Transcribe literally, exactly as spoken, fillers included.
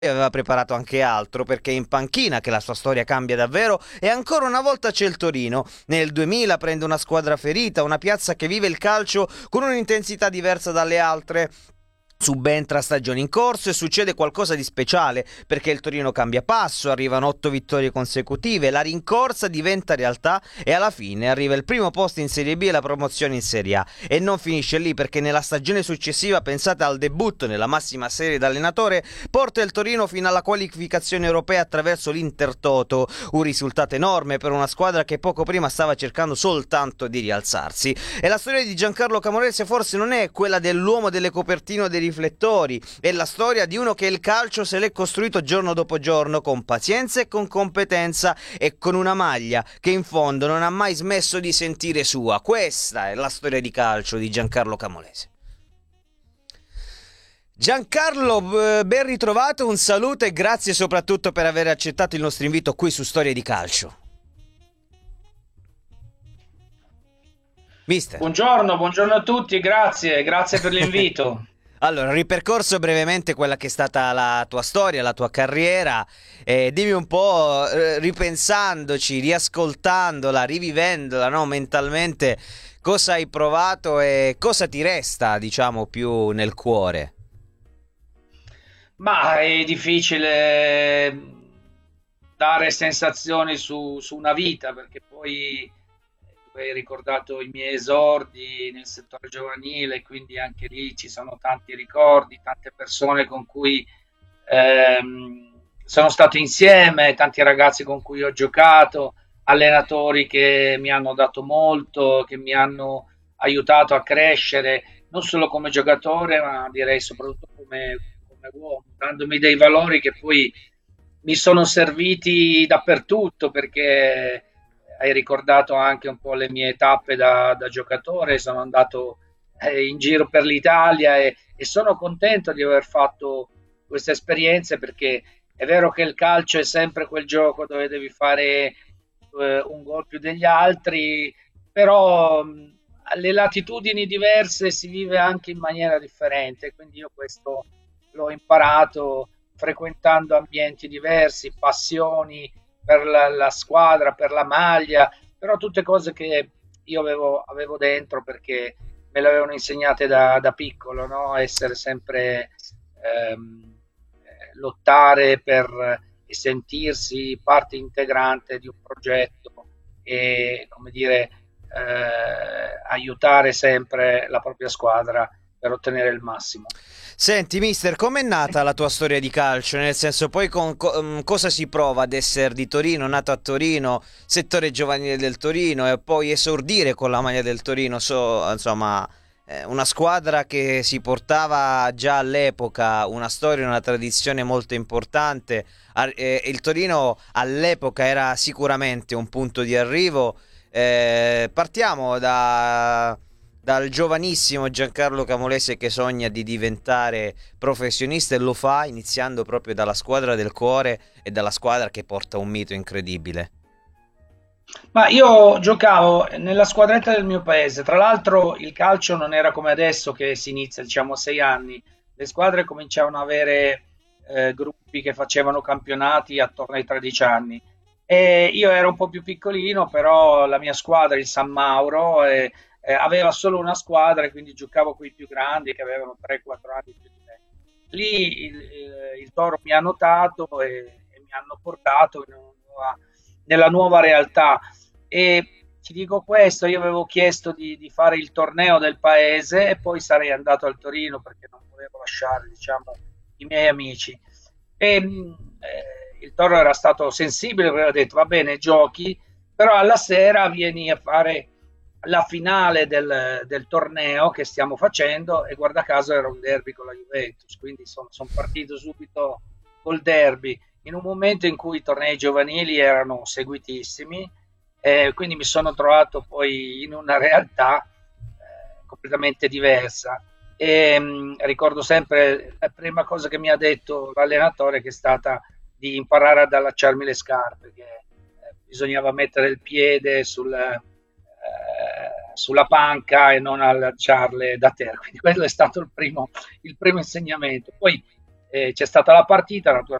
aveva preparato anche altro, perché è in panchina che la sua storia cambia davvero, e ancora una volta c'è il Torino. Nel duemila prende una squadra ferita, una piazza che vive il calcio con un'intensità diversa dalle altre. Subentra stagione in corso e succede qualcosa di speciale, perché il Torino cambia passo, arrivano otto vittorie consecutive, la rincorsa diventa realtà e alla fine arriva il primo posto in Serie B e la promozione in Serie A. E non finisce lì, perché nella stagione successiva, pensate al debutto nella massima serie da allenatore, porta il Torino fino alla qualificazione europea attraverso l'Intertoto, un risultato enorme per una squadra che poco prima stava cercando soltanto di rialzarsi. E la storia di Giancarlo Camorese forse non è quella dell'uomo delle copertine o dei riflettori, è la storia di uno che il calcio se l'è costruito giorno dopo giorno, con pazienza e con competenza, e con una maglia che in fondo non ha mai smesso di sentire sua. Questa è la storia di calcio di Giancarlo Camolese. Giancarlo, eh, ben ritrovato, un saluto e grazie soprattutto per aver accettato il nostro invito qui su Storie di Calcio. Mister. Buongiorno, buongiorno a tutti, grazie, grazie per l'invito. Allora, ripercorso brevemente quella che è stata la tua storia, la tua carriera, e dimmi un po', eh, ripensandoci, riascoltandola, rivivendola, no, mentalmente, cosa hai provato e cosa ti resta, diciamo, più nel cuore? Ma è difficile dare sensazioni su, su una vita, perché poi tu hai ricordato i miei esordi nel settore giovanile, quindi anche lì ci sono tanti ricordi, tante persone con cui ehm, sono stato insieme, tanti ragazzi con cui ho giocato, allenatori che mi hanno dato molto, che mi hanno aiutato a crescere, non solo come giocatore, ma direi soprattutto come, come uomo, dandomi dei valori che poi mi sono serviti dappertutto, perché hai ricordato anche un po' le mie tappe da, da giocatore, sono andato eh, in giro per l'Italia e, e sono contento di aver fatto queste esperienze, perché è vero che il calcio è sempre quel gioco dove devi fare eh, un gol più degli altri, però mh, alle latitudini diverse si vive anche in maniera differente, quindi io questo l'ho imparato frequentando ambienti diversi, passioni per la, la squadra, per la maglia, però tutte cose che io avevo, avevo dentro, perché me le avevano insegnate da, da piccolo, no? Essere sempre ehm, eh, lottare per e sentirsi parte integrante di un progetto e, come dire, eh, aiutare sempre la propria squadra per ottenere il massimo. Senti, mister, com'è nata la tua storia di calcio? Nel senso, poi con co- mm, cosa si prova ad essere di Torino, nato a Torino, settore giovanile del Torino, e poi esordire con la maglia del Torino, so, insomma, eh, una squadra che si portava già all'epoca una storia, una tradizione molto importante. Ar- eh, il Torino all'epoca era sicuramente un punto di arrivo. Eh, partiamo da dal giovanissimo Giancarlo Camolese che sogna di diventare professionista, e lo fa iniziando proprio dalla squadra del cuore e dalla squadra che porta un mito incredibile. Ma io giocavo nella squadretta del mio paese, tra l'altro il calcio non era come adesso che si inizia, diciamo, a sei anni, le squadre cominciavano ad avere eh, gruppi che facevano campionati attorno ai tredici anni. E io ero un po' più piccolino, però la mia squadra, il San Mauro, eh, eh, aveva solo una squadra e quindi giocavo con i più grandi che avevano tre quattro anni più di me. Lì il, il, il Toro mi ha notato e, e mi hanno portato in una nuova- nella nuova realtà. E ti dico questo, io avevo chiesto di, di fare il torneo del paese e poi sarei andato al Torino, perché non volevo lasciare, diciamo, i miei amici. E mh, eh, il Toro era stato sensibile, aveva detto va bene, giochi, però alla sera vieni a fare la finale del, del torneo che stiamo facendo, e guarda caso era un derby con la Juventus, quindi sono son partito subito col derby in un momento in cui i tornei giovanili erano seguitissimi, eh, quindi mi sono trovato poi in una realtà eh, completamente diversa. E, mh, ricordo sempre la prima cosa che mi ha detto l'allenatore, che è stata di imparare ad allacciarmi le scarpe, che eh, bisognava mettere il piede sul, eh, sulla panca e non allacciarle da terra. Quindi quello è stato il primo, il primo insegnamento. Poi E c'è stata la partita, naturalmente